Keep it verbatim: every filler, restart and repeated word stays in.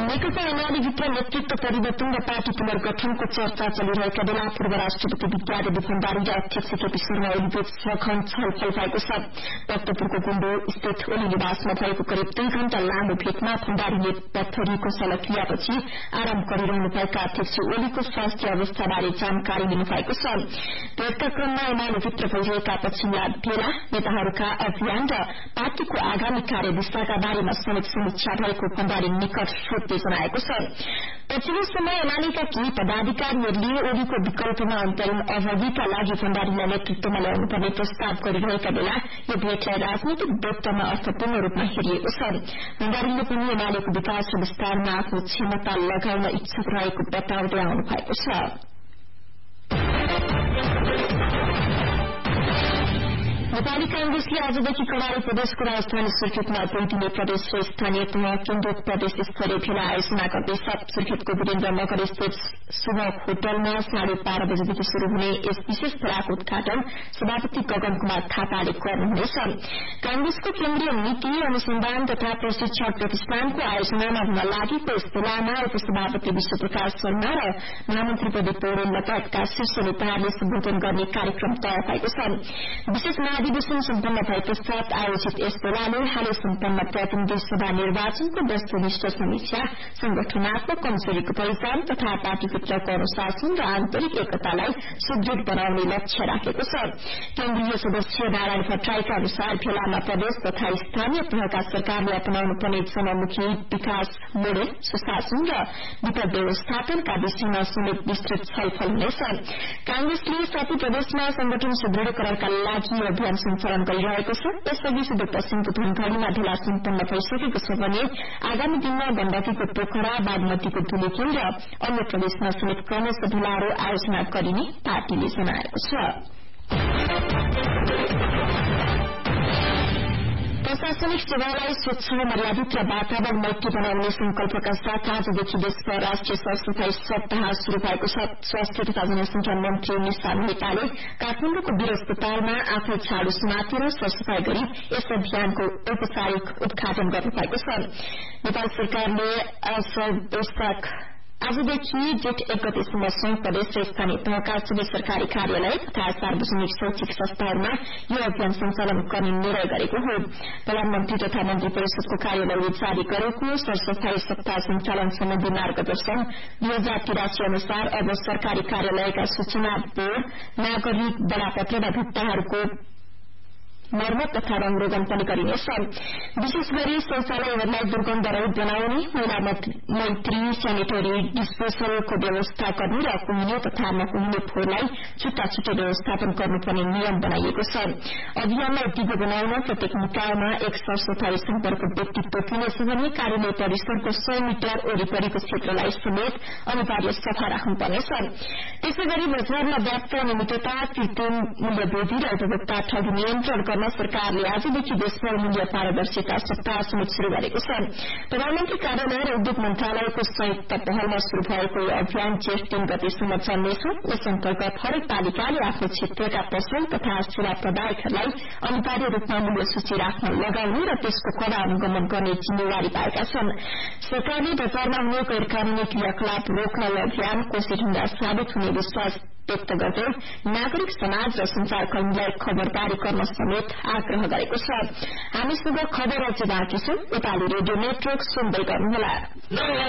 नेकपा एमालेभित्र नेतृत्व परिवर्तन र पार्टी पुनर्गठनको चर्चा चलिरहेका बेला पूर्व राष्ट्रपति विद्यादेवी भण्डारी र अध्यक्ष केपी शर्मा ओलीबीच सघन छलफल भएको छ। भक्तपुरको गुण्डो स्थित ओली निवासमा भएको करिब दुई घण्टा लामो भेटमा भण्डारीले पत्थरीको शल्यक्रियापछि आराम गरिरहनु भएका अध्यक्ष ओलीको स्वास्थ्य अवस्थाबारे जानकारी लिनुभएको छ। भेटका क्रममा एमालेभित्र भइरहेका पछिल्ला भेला, नेताहरूका अभियान र पार्टीको आगामी कार्यदिशाका बारेमा समेत समीक्षा भएको भण्डारी निकट श्रोतले जनाएको छ। पछिल्लो समय एमालेका केही पदाधिकारीहरूले ओलीको विकल्पमा अन्तरिम अवधिका लागि भण्डारीलाई नेतृत्वमा ल्याउनुपर्ने प्रस्ताव गरिरहेका बेला यो भेटलाई राजनीतिक वृत्तमा अर्थपूर्ण रूपमा हेरिएको छ। भण्डारीले पनि एमालेको विकास र विस्तारमा आफ्नो क्षमता लगाउन इच्छुक रहेको बताउँदै आउनु भएको छ। नेपाली कांग्रेसले आजदेखि कडारी प्रदेशको राजधानी सुर्खेतमा दुई दिने प्रदेश र स्थानीय तह केन्द्रित प्रदेश स्तरीय भेला आयोजना गर्दैछ। सुर्खेतको वीरेन्द्रनगर स्थित सुबह होटलमा साढे बाह्र बजेदेखि शुरू हुने यस विशेष भेलाको उद्घाटन सभापति गगन कुमार थापाले गर्नुहुनेछ। कांग्रेसको केन्द्रीय नीति अनुसन्धान तथा प्रशिक्षण प्रतिष्ठानको आयोजनामा हुन लागेको यस भेलामा उपसभापति विश्वप्रकाश शर्मा र महामन्त्री प्रदीप पौडेल लगायतका शीर्ष नेताहरूले सम्बोधन गर्ने कार्यक्रम तय भएको छ। विशेष अधिवेशन सम्पन्न भए पश्चात आयोजित यस भेलाले हालै सम्पन्न प्रतिनिधि सभा निर्वाचनको वस्तुनिष्ठ समीक्षा, संगठनात्मक कमजोरीको पहिचान तथा पार्टीभित्रको अनुशासन र आन्तरिक एकतालाई सुदृढ़ बनाउने लक्ष्य राखेको छ। केन्द्रीय सदस्य नारायण भट्टराईका अनुसार भेलामा प्रदेश तथा स्थानीय तहका सरकारले अपनाउनु पर्ने जनमुखी विकास मोडेल, सुशासन र विपद व्यवस्थापनका विषयमा समेत विस्तृत छलफल हुनेछ। कांग्रेसले साथै प्रदेशमा संगठन सुदृढ़ीकरणका लागि अभियान सञ्चालन गरिरहेको छ। यसअघि सुदूरपश्चिमको धनगढ़ीमा भेला सम्पन्न भइसकेको छ भने आगामी दिनमा गण्डकीको पोखरा, बागमतीको धुलिखेल र अन्य प्रदेशमा समेत क्रमशः भेलाहरू आयोजना गरिने पार्टीले जनाएको छ। प्रशासनिक सेवालाई स्वच्छ, मर्यादित र वातावरण मैत्री बनाउने संकल्पका साथ आजदेखि देशभर राष्ट्रिय सरसफाई सप्ताह शुरू भएको छ। स्वास्थ्य तथा जनसंख्या मन्त्री निशा मेहताले काठमाडौँको वीर अस्पतालमा आफै झाडु समातेर सरसफाई गरी यस अभियानको औपचारिक उद्घाटन गर्नुभएको छ। नेपाल सरकारले आजदेखि जेठ एक गतेसम्म संघ, प्रदेश र स्थानीय तहका सबै सरकारी कार्यालय तथा सार्वजनिक शैक्षिक संस्थाहरूमा यो अभियान सञ्चालन गर्ने निर्णय गरेको हो। प्रधानमन्त्री तथा मन्त्री परिषदको कार्यालयले जारी गरेको सरसफाई सप्ताह सञ्चालन सम्बन्धी मार्गदर्शन दुई हजार तिरासी अनुसार अब सरकारी कार्यालयका सूचना बोर्ड, नागरिक बडापत्र र भित्ताहरूको मर्मत तथा रंगरोगन पनि गरिनेछ। विशेष गरी शौचालयहरूलाई दुर्गन्धरहित बनाउने, महिला मैत्री सेनिटरी डिस्पोजलको व्यवस्था गर्ने र कुहिने तथा नकुहिने फोहोरलाई छुट्टा छुट्टै व्यवस्थापन गर्नुपर्ने नियम बनाइएको छ। अभियानलाई दिगो बनाउन प्रत्येक निकायमा एक सरसफाई सम्पर्क व्यक्ति तोकिनेछ भने कार्यालय परिसरको सय मिटर वरिपरिको क्षेत्रलाई समेत अनिवार्य सफा राख्नुपर्नेछ। त्यसै गरी बजारमा व्याप्त अनियमितता, कृत्रिम मूल्य वृद्धि र उपभोक्ता ठगी नियन्त्रण गर्न सरकारले आजदेखि देशभर मूल्य पारदर्शिता सप्ताह समेत शुरू गरेको छ। प्रधानमन्त्री कार्यालय र उद्योग मन्त्रालयको संयुक्त पहलमा शुरू भएको यो अभियान जेठ तीन गतेसम्म चल्नेछ। यस अन्तर्गत हरेक पालिकाले आफ्नो क्षेत्रका पसल तथा सेवा प्रदायकहरूलाई अनिवार्य रूपमा मूल्य सूची राख्न लगाउने र त्यसको कडा अनुगमन गर्ने जिम्मेवारी पाएका छन्। सरकारले बजारमा हुने गैरकानूनी क्रियाकलाप रोक्न यो अभियान कोसेढुङ्गा साबित हुने विश्वास व्यक्त गर्दै नागरिक समाज र संचारकर्मीलाई खबरदारी गर्न समेत आग्रह गरेको छ। हामीसँग खबर अझ बाँकी छ। नेपाली रेडियो नेटवर्क सुन्दै गर्नुहोला।